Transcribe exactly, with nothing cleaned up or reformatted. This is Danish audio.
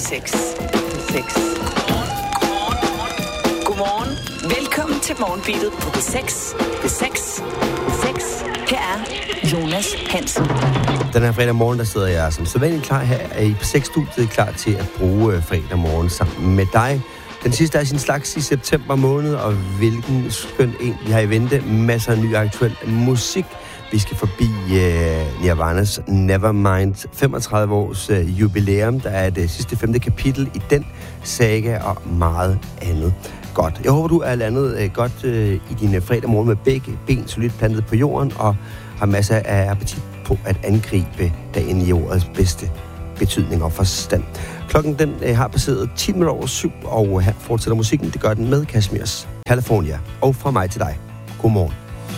seks. seks. Godmorgen. Velkommen til Morgenbeatet på P seks. P seks. P seks. Her er Jonas Hansen. Den her fredag morgen, der sidder jeg som sædvanligt klar her i P seks-studiet, klar til at bruge fredag morgen sammen med dig. Den sidste er sin slags i september måned, og hvilken skøn en vi har i vente. Masser af ny aktuel musik. Vi skal forbi uh, Nirvanas Nevermind femogtredive års uh, jubilæum. Der er det sidste femte kapitel i den saga og meget andet. Godt. Jeg håber, du er landet uh, godt uh, i din fredag morgen med begge ben solidt plantet på jorden og har masser af appetit på at angribe dagen i ordets bedste betydning og forstand. Klokken den uh, har passeret ti minutter over syv, og her fortsætter musikken. Det gør den med Kashmirs California. Og fra mig til dig. Godmorgen.